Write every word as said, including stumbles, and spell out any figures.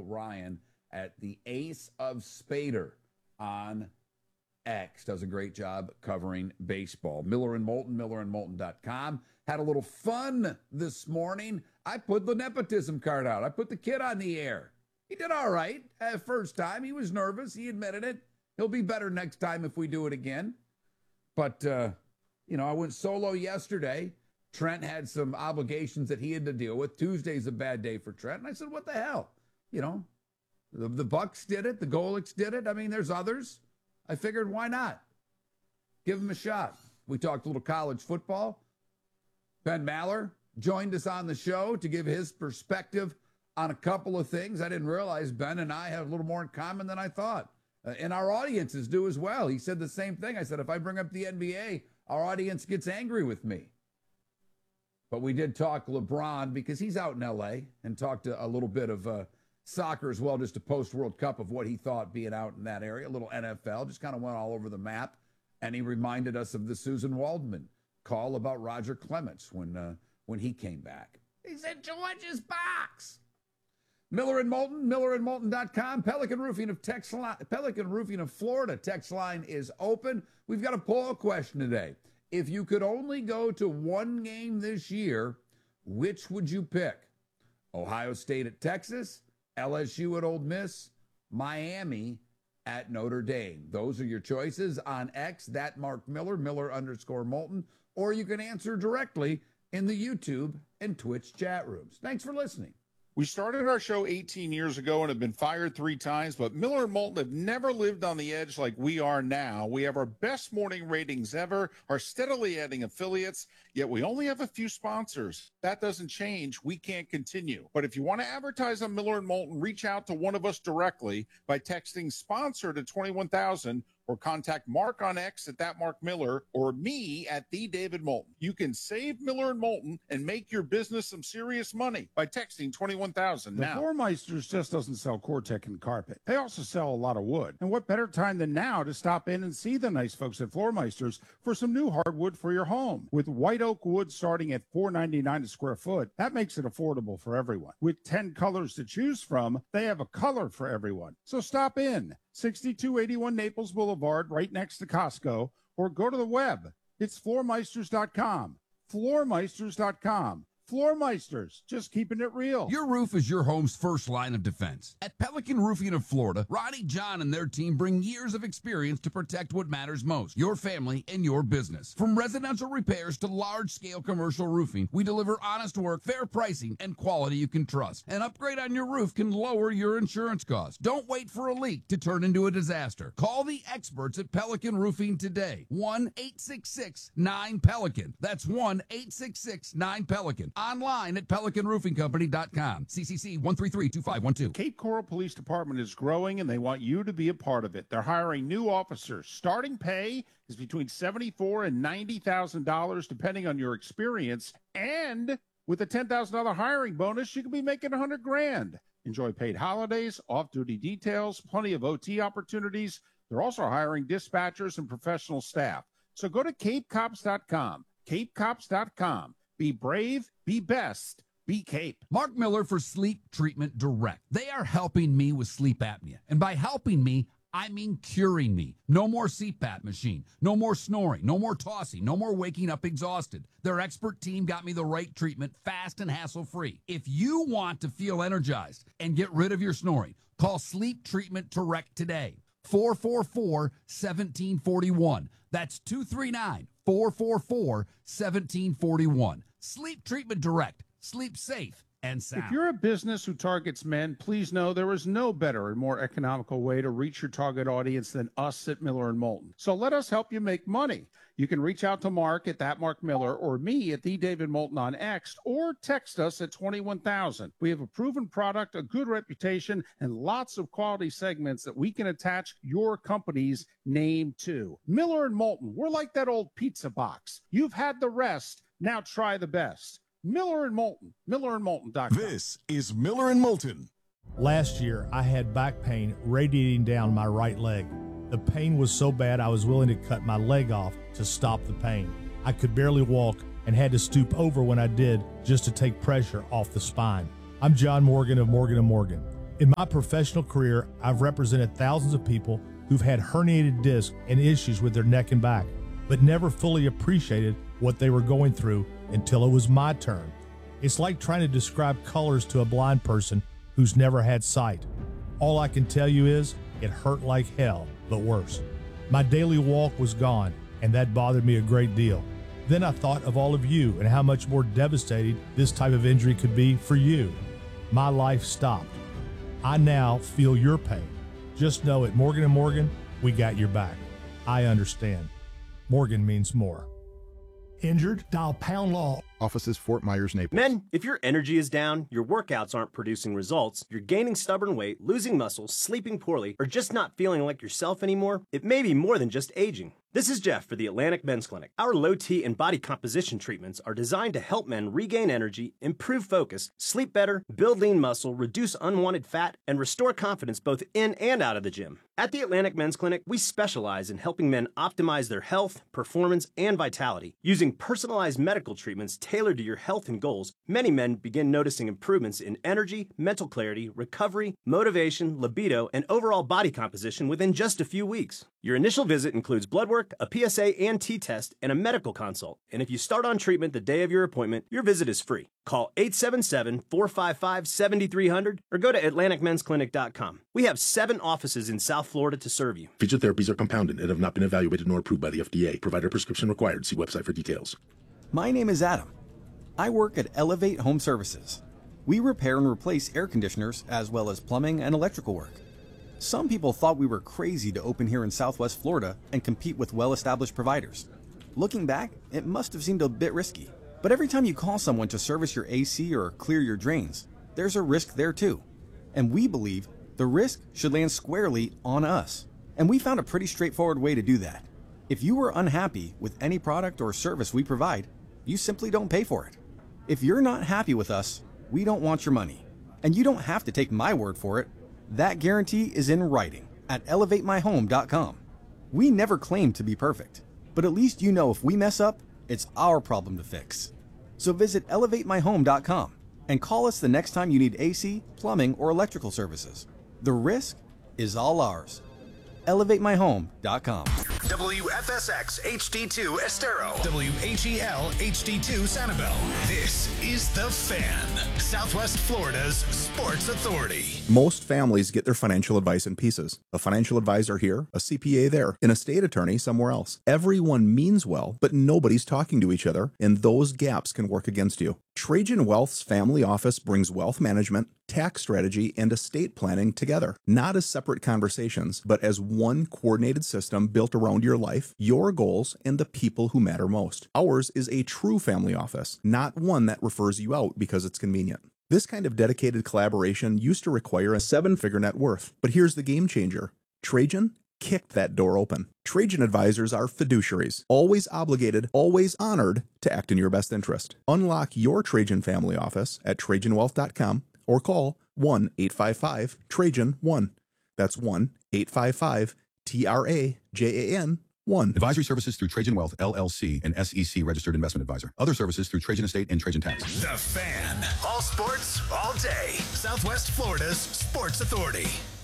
Ryan at the Ace of Spader on X. Does a great job covering baseball. Miller and Moulton, miller and moulton dot com. Had a little fun this morning. I put the nepotism card out. I put the kid on the air. He did all right at first time. He was nervous. He admitted it. He'll be better next time if we do it again. But, uh, you know, I went solo yesterday. Trent had some obligations that he had to deal with. Tuesday's a bad day for Trent. And I said, what the hell? You know, the, the Bucks did it. The Golics did it. I mean, there's others. I figured, why not? Give him a shot. We talked a little college football. Ben Maller joined us on the show to give his perspective on a couple of things. I didn't realize Ben and I have a little more in common than I thought. Uh, and our audiences do as well. He said the same thing. I said, if I bring up the N B A, our audience gets angry with me. But we did talk LeBron because he's out in L A and talked a, a little bit of uh, soccer as well, just a post-World Cup of what he thought being out in that area. A little N F L, just kind of went all over the map. And he reminded us of the Susan Waldman call about Roger Clemens when, uh, when he came back. He said, George's box. Miller and Moulton, miller and moulton dot com. Pelican Roofing of Text line, Pelican Roofing of Florida text line is open. We've got a poll question today. If you could only go to one game this year, which would you pick? Ohio State at Texas, L S U at Ole Miss, Miami at Notre Dame. Those are your choices on X, that Mark Miller, Miller underscore Moulton, or you can answer directly in the YouTube and Twitch chat rooms. Thanks for listening. We started our show eighteen years ago and have been fired three times, but Miller and Moulton have never lived on the edge like we are now. We have our best morning ratings ever, are steadily adding affiliates, yet we only have a few sponsors. That doesn't change. We can't continue. But if you want to advertise on Miller and Moulton, reach out to one of us directly by texting sponsor to twenty-one thousand or contact Mark on X at that Mark Miller or me at the David Moulton. You can save Miller and Moulton and make your business some serious money by texting twenty-one thousand now. The Floormeisters just doesn't sell Cortec and carpet. They also sell a lot of wood. And what better time than now to stop in and see the nice folks at Floormeisters for some new hardwood for your home. With white oak wood starting at four ninety-nine a square foot, that makes it affordable for everyone. With ten colors to choose from, they have a color for everyone. So stop in. sixty-two eighty-one Naples Boulevard, right next to Costco, or go to the web. It's floormeisters dot com. floormeisters dot com. Floormeisters, just keeping it real. Your roof is your home's first line of defense. At Pelican Roofing of Florida, Ronnie John and their team bring years of experience to protect what matters most, your family and your business. From residential repairs to large-scale commercial roofing, we deliver honest work, fair pricing, and quality you can trust. An upgrade on your roof can lower your insurance costs. Don't wait for a leak to turn into a disaster. Call the experts at Pelican Roofing today. one eight six six nine Pelican. That's one eight six six nine Pelican. Online at pelican roofing company dot com. C C C one three three two five one two. Cape Coral Police Department is growing, and they want you to be a part of it. They're hiring new officers. Starting pay is between seventy-four thousand dollars and ninety thousand dollars, depending on your experience. And with a ten thousand dollars hiring bonus, you could be making one hundred grand. Enjoy paid holidays, off-duty details, plenty of O T opportunities. They're also hiring dispatchers and professional staff. So go to cape cops dot com. cape cops dot com. Be brave, be best, be Cape. Mark Miller for Sleep Treatment Direct. They are helping me with sleep apnea. And by helping me, I mean curing me. No more C PAP machine. No more snoring. No more tossing. No more waking up exhausted. Their expert team got me the right treatment, fast and hassle-free. If you want to feel energized and get rid of your snoring, call Sleep Treatment Direct today. four four four, one seven four one. That's two three nine, four four four, one seven four one. Sleep Treatment Direct. Sleep safe and sound. If you're a business who targets men, please know there is no better and more economical way to reach your target audience than us at Miller and Moulton. So let us help you make money. You can reach out to Mark at that Mark Miller or me at the David Moulton on X, or text us at twenty-one thousand. We have a proven product, a good reputation, and lots of quality segments that we can attach your company's name to. Miller and Moulton, we're like that old pizza box. You've had the rest, now try the best. Miller and Moulton, miller and moulton dot com. This is Miller and Moulton. Last year, I had back pain radiating down my right leg. The pain was so bad I was willing to cut my leg off to stop the pain. I could barely walk and had to stoop over when I did just to take pressure off the spine. I'm John Morgan of Morgan and Morgan. In my professional career, I've represented thousands of people who've had herniated discs and issues with their neck and back, but never fully appreciated what they were going through until it was my turn. It's like trying to describe colors to a blind person who's never had sight. All I can tell you is it hurt like hell, but worse. My daily walk was gone, and that bothered me a great deal. Then I thought of all of you and how much more devastating this type of injury could be for you. My life stopped. I now feel your pain. Just know at Morgan and Morgan, we got your back. I understand. Morgan means more. Injured? Dial pound law. Offices Fort Myers, Naples. Men, if your energy is down, your workouts aren't producing results, you're gaining stubborn weight, losing muscle, sleeping poorly, or just not feeling like yourself anymore, it may be more than just aging. This is Jeff for the Atlantic Men's Clinic. Our low T and body composition treatments are designed to help men regain energy, improve focus, sleep better, build lean muscle, reduce unwanted fat, and restore confidence both in and out of the gym. At the Atlantic Men's Clinic, we specialize in helping men optimize their health, performance, and vitality. Using personalized medical treatments tailored to your health and goals, many men begin noticing improvements in energy, mental clarity, recovery, motivation, libido, and overall body composition within just a few weeks. Your initial visit includes blood work, a P S A and T test, and a medical consult. And if you start on treatment the day of your appointment, your visit is free. Call eight seven seven, four five five, seven three zero zero or go to atlantic men's clinic dot com. We have seven offices in South Florida to serve you. Featured therapies are compounded and have not been evaluated nor approved by the F D A. Provider prescription required. See website for details. My name is Adam. I work at Elevate Home Services. We repair and replace air conditioners as well as plumbing and electrical work. Some people thought we were crazy to open here in Southwest Florida and compete with well-established providers. Looking back, it must have seemed a bit risky. But every time you call someone to service your A C or clear your drains, there's a risk there too. And we believe the risk should land squarely on us. And we found a pretty straightforward way to do that. If you are unhappy with any product or service we provide, you simply don't pay for it. If you're not happy with us, we don't want your money. And you don't have to take my word for it. That guarantee is in writing at elevate my home dot com. We never claim to be perfect, but at least you know if we mess up, it's our problem to fix. So visit elevate my home dot com and call us the next time you need A C, plumbing, or electrical services. The risk is all ours. elevate my home dot com. W F S X H D two Estero. W H E L H D two Sanibel. This is The Fan, Southwest Florida's sports authority. Most families get their financial advice in pieces. A financial advisor here, a C P A there, an estate attorney somewhere else. Everyone means well, but nobody's talking to each other, and those gaps can work against you. Trajan Wealth's family office brings wealth management, tax strategy, and estate planning together, not as separate conversations, but as one coordinated system built around your life, your goals, and the people who matter most. Ours is a true family office, not one that refers you out because it's convenient. This kind of dedicated collaboration used to require a seven-figure net worth, but here's the game changer. Trajan kicked that door open. Trajan advisors are fiduciaries, always obligated, always honored to act in your best interest. Unlock your Trajan family office at trajan wealth dot com or call one eight five five Trajan one. That's one eight five five T R A J A N one. Advisory services through Trajan Wealth, L L C, an S E C registered investment advisor. Other services through Trajan Estate and Trajan Tax. The Fan. All sports, all day. Southwest Florida's sports authority.